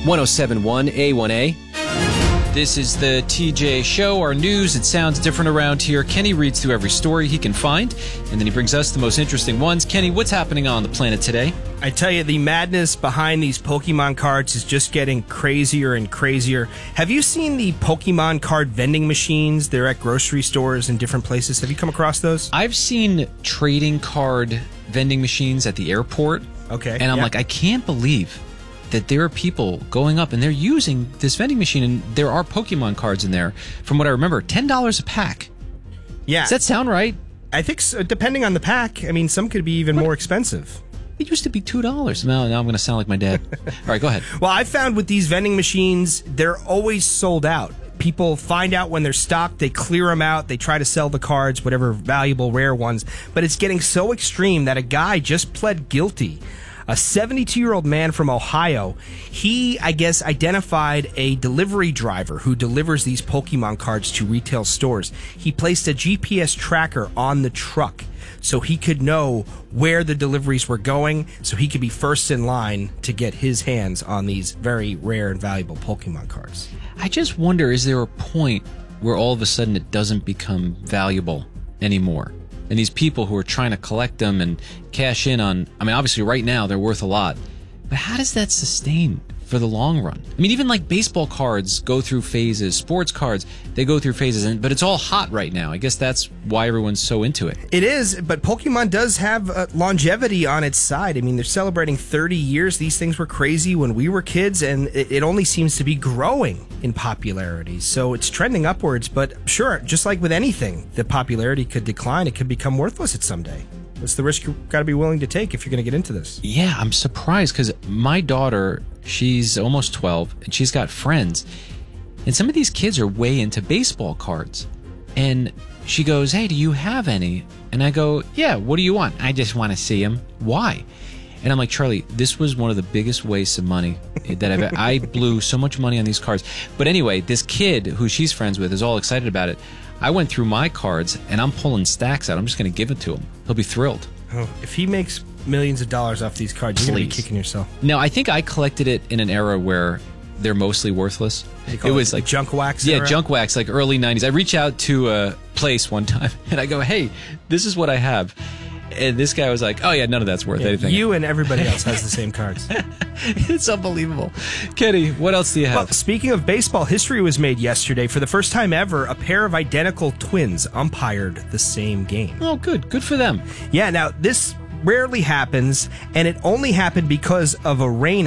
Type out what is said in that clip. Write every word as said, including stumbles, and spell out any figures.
one oh seven point one A one A. This is the T J Show, our news. It sounds different around here. Kenny reads through every story he can find, and then he brings us the most interesting ones. Kenny, what's happening on the planet today? I tell you, the madness behind these Pokemon cards is just getting crazier and crazier. Have you seen the Pokemon card vending machines? They're at grocery stores and different places. Have you come across those? I've seen trading card vending machines at the airport. Okay. And I'm yeah. like, I can't believe that there are people going up and they're using this vending machine, and there are Pokemon cards in there. From what I remember, ten dollars a pack. Yeah. Does that sound right? I think so, depending on the pack. I mean, some could be even what? more expensive. It used to be two dollars. Now, now I'm going to sound like my dad. All right, go ahead. Well, I found with these vending machines, they're always sold out. People find out when they're stocked, they clear them out, they try to sell the cards, whatever valuable, rare ones. But it's getting so extreme that a guy just pled guilty. A seventy-two-year-old man from Ohio, he, I guess, identified a delivery driver who delivers these Pokemon cards to retail stores. He placed a G P S tracker on the truck so he could know where the deliveries were going, so he could be first in line to get his hands on these very rare and valuable Pokemon cards. I just wonder, is there a point where all of a sudden it doesn't become valuable anymore? And these people who are trying to collect them and cash in on, I mean, obviously right now they're worth a lot. But how does that sustain for the long run? I mean, even like baseball cards go through phases, sports cards, they go through phases, and, but it's all hot right now. I guess that's why everyone's so into it. It is, but Pokemon does have uh, longevity on its side. I mean, they're celebrating thirty years. These things were crazy when we were kids, and it, it only seems to be growing in popularity. So it's trending upwards, but sure, just like with anything, the popularity could decline. It could become worthless at some day. That's the risk you've got to be willing to take if you're going to get into this. Yeah, I'm surprised because my daughter, she's almost twelve, and she's got friends. And some of these kids are way into baseball cards. And she goes, hey, do you have any? And I go, yeah, what do you want? I just want to see them. Why? And I'm like, Charlie, this was one of the biggest wastes of money that I've I blew so much money on these cards. But anyway, this kid who she's friends with is all excited about it. I went through my cards, and I'm pulling stacks out. I'm just going to give it to him. He'll be thrilled. Oh, if he makes millions of dollars off these cards, you're going to be kicking yourself. No, I think I collected it in an era where they're mostly worthless. It was it like junk wax. Yeah, era? junk wax, like early nineties. I reach out to a place one time, and I go, hey, this is what I have. And this guy was like, oh, yeah, none of that's worth yeah, anything. You and everybody else has the same cards. It's unbelievable. Kenny, what else do you have? Well, speaking of baseball, history was made yesterday. For the first time ever, a pair of identical twins umpired the same game. Oh, good. Good for them. Yeah, now, this rarely happens, and it only happened because of a rain